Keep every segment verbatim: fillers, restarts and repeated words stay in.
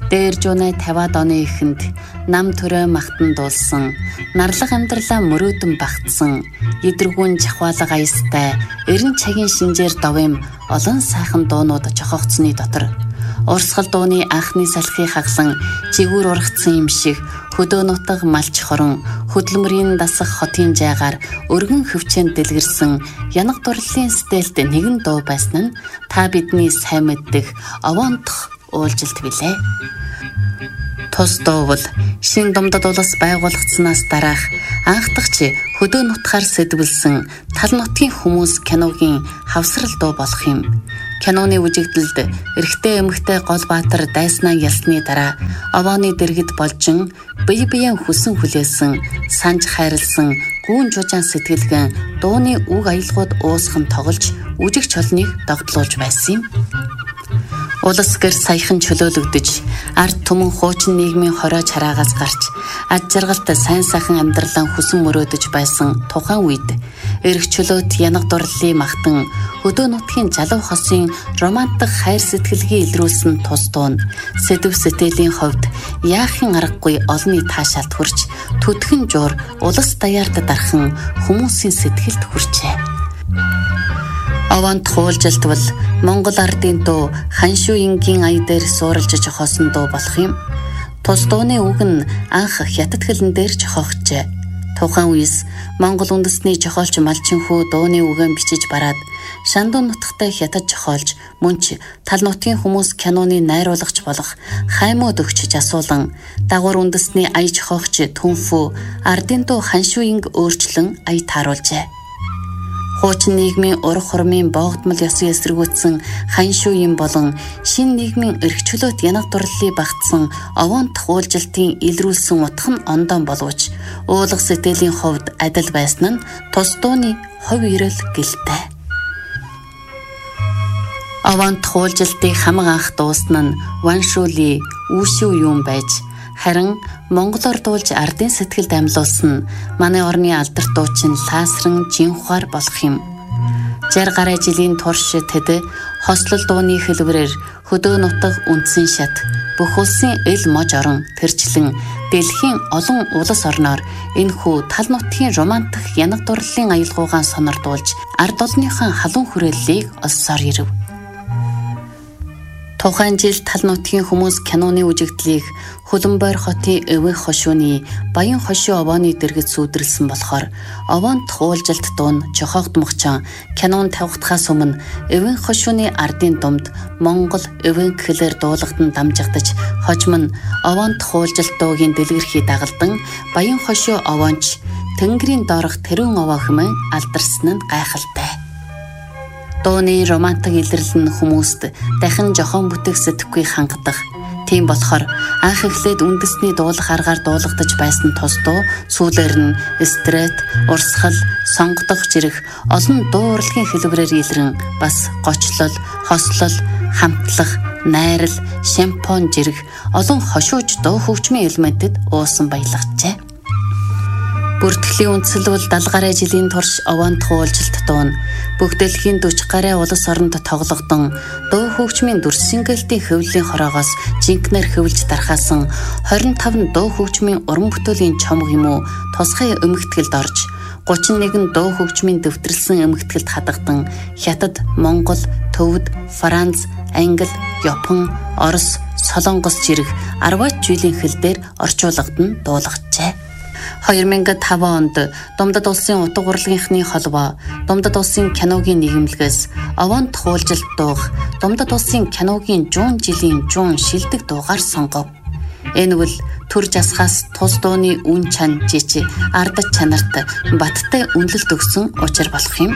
Дээр жуунай тавиад оны эхэнд нам төрөө махтан дуулсан, нарлаг амьдралаа мөрөөдөн багтсан, эдэргүүн жахвалга аястай, эрен цагийн шинжээр довым олон сайхан дуунууд жохогцсны дотор. Урсгал дууны анхны салхийг хаглан, жигүүр ургацсан юм шиг, хөдөө нутаг малч хорон, хөдөлмөрийн дасах хотын жайгаар өргөн хөвчөнд дэлгэрсэн янаг дурлалын стэлд нэгэн дуу байсан нь та бидний сайн мэддэг овоонтох уулжилт билээ. Тус дуувал шин думдад улс байгуулагдсанаас дараах анхдагч хөдөө нутгаар сэдвэлсэн тал нутгийн хүмүүс киногийн хавсрал дуу болох юм. Киноны үжигдэлд эрэгтэй эмэгтэй гол баатар дайснаа ялсны дараа овооны дэргэд болжин бие биеэн хүсэн хүлээсэн санж хайрлсан гүүн жужаан сэтгэлгэн дууны үг аялгууд уусхан тоглож үжиг чолныг догтлуулж байсан юм. Улс гэр саяхан чөлөөлөгдөж, ард түмэн хуучин нийгмийн хороо чараагаас гарч, ад жаргалт сайн сайхан амьдралаа хүсэн мөрөөдөж байсан тухайн үед эрх чөлөөт янаг дурлалын махтан хөдөө нутгийн залуу хосын романтик хайр сэтгэлгээ илрүүлсэн тус дуу нь сэдв сэтгэлийн хувьд яахын аргагүй олонний таашаалт хүрч төдхөн жуур улс даяарт дархан хүмүүсийн сэтгэлд хүрчээ. Овоонтох уулжилт бол Монгол ардын дуу Ханшуу ингийн ая дээр суурилж жохоосон дуу болох юм. Тус дууны үг нь анх хятад хэлэн дээр жохоогчээ. Тухайн үеэс Монгол үндэсний жохоолч малчинхүү дууны үгэн бичиж бараад Шандун нутагтай хятад жохоолж мөн ч тал нутгийн хүмүүс киноны найруулагч болох Хаймууд өгчөж асуулан дагвар үндэсний ая жохоогч Түнфүү ардын дуу Ханшуу инг өөрчлөн ая тааруулжээ. Хуучин нийгмийн урах хормын боогдмол ёсыг эсэргүүцсэн Ханшуу им болон шин нийгмийн эрх чөлөөт янаг дурлалыг багтсан овоонтох уулжилтын илрүүлсэн утга нь ондоон боловч уулах сэтгэлийн хувьд адил байсан нь тус дууны хувь эрэл гэлтэй. Овоонтох уулжилтыг хамаг анх дуусна нь Ваншуули Үүшүү юм байж харин монголоор дуулж ардын сэтгэлд амьлуулсан манай орны алдарт дуучин Лаасран Жинхухаар болох юм. Жар гаруй жилийн турш тэд хослол дууны хэлбэрээр хөдөө нутаг үндсэн шат бүх улсын эл мож орон тэрчлэн дэлхийн олон улс орноор энэхүү тал нутгийн романтик янаг дурлалын аялгуугаан сонирдуулж ард олонныхон халуун хүрээллийг олсоор ирэв. Тухайн жил тал нутгийн хүмүүс киноны үжигдлийг Хөлбөмбөр хотын Өвөн хошууны Баян хошуу овооны дэргэд сүйдрэлсэн болохоор овоонтох уулжилт дуун жохоогдмогчон кинон тавигдахаас өмнө Өвөн хошууны ардын думд Монгол Өвөн гэхлээр дуулахтан дамжигдаж хожим нь овоонтох уулжилт дуугийн дэлгэрхий дагалдан Баян хошуу овоонч Тэнгэрийн доорх тэрүүн овоо хэмээн алдарсан нь гайхалтай. Дууны романтик илэрлэл нь хүмүүст дахин жохон бүтээх сэтгэхгүй хангадах. Тийм болохоор анх эхлээд үндэсний дуулах аргаар дуулагдаж байсан тус дуу сүүлээр нь стрет, урсгал, сонгодох жирэх олон дуу урлагийн хэлбэрээр илрэн бас гочлол, хослол, хамтлах, найрал, шампон жирэх олон хошууж дуу хөгжмийн элементэд уусан баялагчээ. Бүртгэлийн үндсэл бол дагалт гаруй жилийн турш овоонтох уулжилт дуун бүх дэлхийн дөрвөн гаруй улс оронд тоглогдсон дуу хөгжмийн дүрсингэлтийн хөвлийн хороогоос жинкнэр хөвлж дархаасан хорин таван дуу хөгжмийн уран бүтээлийн чомог юм уу тусгай эмгэтгэлд орж гучин нэгэн дуу хөгжмийн дэвтэрсэн эмгэтгэлд хадагдан Хятад, Монгол, Төвөд, Франц, Англи, Япон, Орос, Солонгос жирэх арваад жилийн хэл дээр орчуулгад дуулгажээ. две тысячи пять онд Думдад улсын утга урлагийнхны холбоо Думдад улсын киногийн нийгэмлэгээс овоонтох уулжилт дуух Думдад улсын киногийн жуун жилийн жуун шилдэг дуугаар сонгов. Энэ бол төр жасхаас тус дууны үн чан жич ардад чанарт баттай үнэлэлт өгсөн учир болох юм.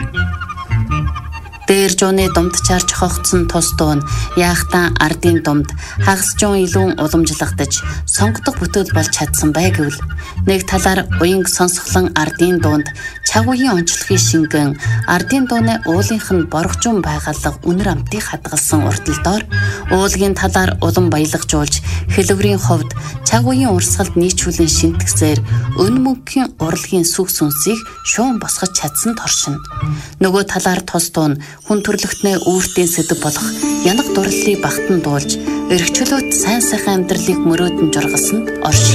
Дээр жууны думд чарж хогцсон тус дуу нь яахтан ардын думд хагас жуун илүү уламжлагдаж сонгодог бүтээл болж чадсан бай гэвэл нэг талаар уянг сонсголон ардын дуунд чаг үеийн онцлогийн шингэн ардын дууны уулынх нь боргожун байгалга үнэр амтыг хадгалсан урталдоор уулгийн талаар улам баялагжуулж хэлвэрийн хувьд чаг үеийн урсгалд нийцүүлэн шинтгэсээр өн мөнхийн урлагийн сүх сүнсийг шуун босгож чадсан торшин. Нөгөө талаар тус дуу нь хүн төрлөختнээ үүртийн сэдэв болох янаг дурлалыг багтан дуулж, эрхчлөөт сайн сайхан амьдралыг мөрөөдөн жургасан орш